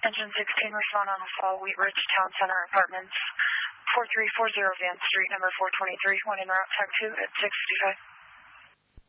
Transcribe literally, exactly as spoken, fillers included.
Engine sixteen, respond on the fall, Wheat Ridge Town Center Apartments, four three four zero Van Street, number four twenty-three, one in route, tag two at six fifty-five.